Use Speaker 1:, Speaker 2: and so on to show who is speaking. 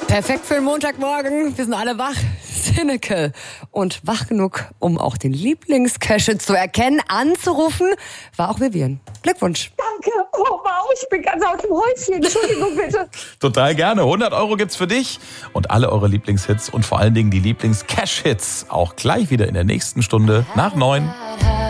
Speaker 1: Perfekt für den Montagmorgen. Wir sind alle wach. Sinneke. Und wach genug, um auch den Lieblingscache zu erkennen, anzurufen, war auch Vivian. Glückwunsch.
Speaker 2: Danke. Oh, wow, ich bin ganz aus dem Häuschen. Entschuldigung, bitte.
Speaker 3: Total gerne. 100 € gibt's für dich und alle eure Lieblingshits und vor allen Dingen die Lieblings-Cache-Hits. Auch gleich wieder in der nächsten Stunde nach 9.